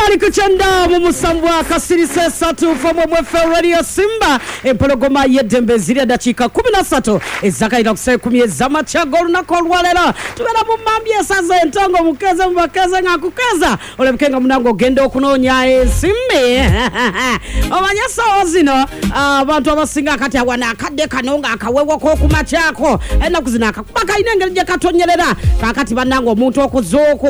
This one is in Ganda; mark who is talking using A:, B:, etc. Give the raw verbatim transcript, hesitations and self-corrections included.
A: Bali kuchanda mu musambwa kasiri sesa tu fomo mwefe radio Simba empologoma yedembe zile dakika kumi na tatu ezaka ina kusai kumi ezama chagolu na kolwalera tubera mu mambye saza entongo mukeze mbakeze ngakukeza ole mkenga munango gendo kunonya esimbe omanyasa ozino abantu abasinga kati awana akade kanonga akawewa ko kumachako ena kuzina akakubaka inengere je katonyerera kakati banango omuntu okuzoko